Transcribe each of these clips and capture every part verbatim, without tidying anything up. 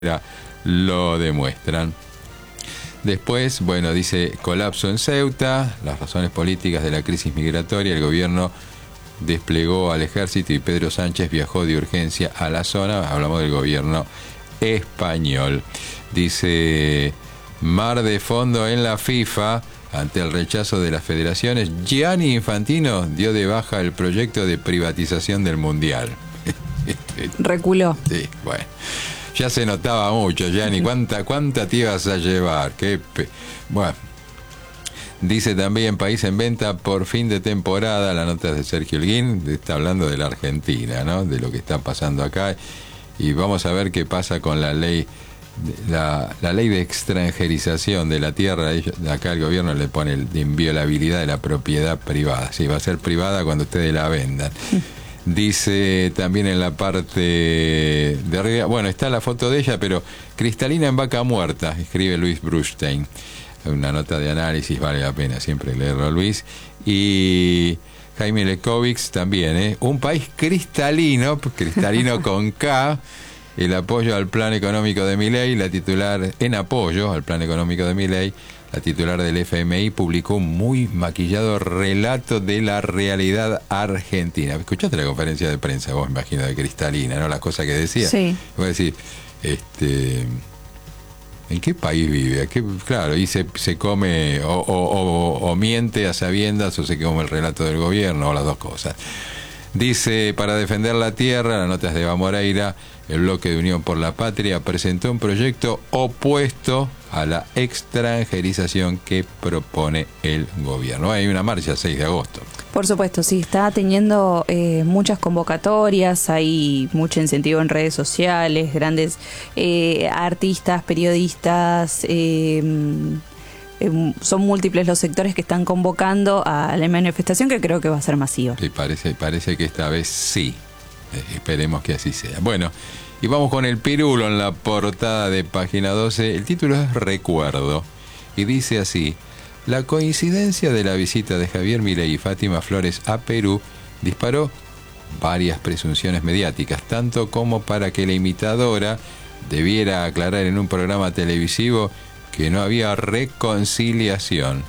lo demuestran. Después, bueno, dice colapso en Ceuta, las razones políticas de la crisis migratoria, el gobierno desplegó al ejército y Pedro Sánchez viajó de urgencia a la zona. Hablamos del gobierno español. Dice mar de fondo en la FIFA ante el rechazo de las federaciones. Gianni Infantino dio de baja el proyecto de privatización del Mundial. Reculó. Sí, bueno. Ya se notaba mucho, Gianni. ¿Cuánta, cuánta te ibas a llevar? Qué pe... Bueno. Dice también país en venta por fin de temporada. La nota es de Sergio Elguín. Está hablando de la Argentina, ¿no? De lo que está pasando acá. Y vamos a ver qué pasa con la ley, la, la ley de extranjerización de la tierra. Acá el gobierno le pone el de inviolabilidad de la propiedad privada. Sí, va a ser privada cuando ustedes la vendan. Dice también en la parte de arriba, bueno, está la foto de ella, pero cristalina en vaca muerta, escribe Luis Brustein. Una nota de análisis, vale la pena siempre leerlo, Luis. Y Jaime Lekovics también, ¿eh? Un país cristalino, cristalino con K, el apoyo al plan económico de Milei, la titular, en apoyo al plan económico de Milei, la titular del F M I publicó un muy maquillado relato de la realidad argentina. ¿Escuchaste la conferencia de prensa, vos, me imagino, de Cristalina, ¿no? Las cosas que decía. Sí. Voy a decir, este, ¿en qué país vive? ¿Qué, claro, y se, se come o, o, o, o miente a sabiendas o se come el relato del gobierno, o las dos cosas. Dice, para defender la tierra, la nota es de Eva Moreira, el bloque de Unión por la Patria presentó un proyecto opuesto a la extranjerización que propone el gobierno. Hay una marcha el seis de agosto. Por supuesto, sí, está teniendo eh, muchas convocatorias, hay mucho incentivo en redes sociales, grandes eh, artistas, periodistas, eh, eh, son múltiples los sectores que están convocando a la manifestación, que creo que va a ser masiva. Sí, parece, parece que esta vez sí. Eh, esperemos que así sea. Bueno, y vamos con el pirulo en la portada de página doce. El título es Recuerdo y dice así: la coincidencia de la visita de Javier Milei y Fátima Flores a Perú disparó varias presunciones mediáticas, tanto como para que la imitadora debiera aclarar en un programa televisivo que no había reconciliación.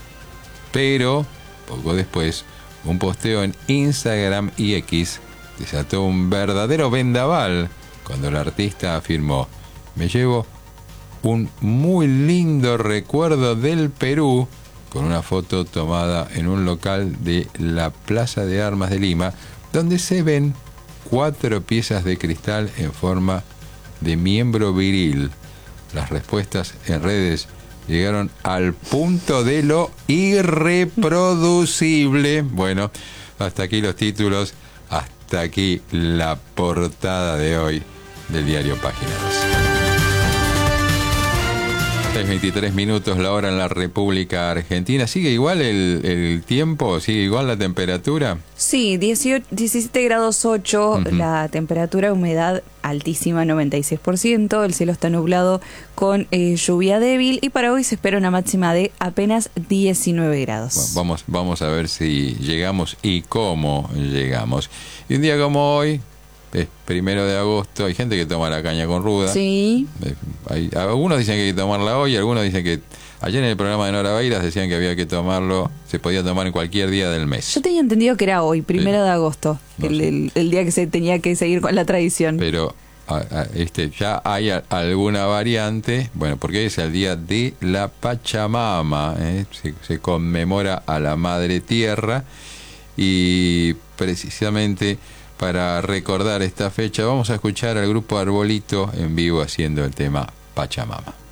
Pero, poco después, un posteo en Instagram y X desató un verdadero vendaval cuando el artista afirmó: me llevo un muy lindo recuerdo del Perú, con una foto tomada en un local de la Plaza de Armas de Lima, donde se ven cuatro piezas de cristal en forma de miembro viril. Las respuestas en redes llegaron al punto de lo irreproducible. Bueno, hasta aquí los títulos, hasta aquí la portada de hoy del diario Página doce. seis veintitrés minutos la hora en la República Argentina. ¿Sigue igual el, el tiempo? ¿Sigue igual la temperatura? Sí, dieciocho, diecisiete grados ocho, uh-huh. La temperatura, humedad altísima, noventa y seis por ciento, el cielo está nublado con eh, lluvia débil y para hoy se espera una máxima de apenas diecinueve grados. Bueno, vamos, vamos a ver si llegamos y cómo llegamos. Y un día como hoy, es primero de agosto, hay gente que toma la caña con ruda. Sí. Hay, algunos dicen que hay que tomarla hoy, algunos dicen que... Ayer en el programa de Nora Beiras decían que había que tomarlo, se podía tomar en cualquier día del mes. Yo tenía entendido que era hoy, primero sí. de agosto, no el, el, el día que se tenía que seguir con la tradición. Pero a, a, este ya hay a, alguna variante, bueno, porque hoy es el día de la Pachamama, ¿eh? se, se conmemora a la Madre Tierra y precisamente para recordar esta fecha vamos a escuchar al grupo Arbolito en vivo haciendo el tema Pachamama.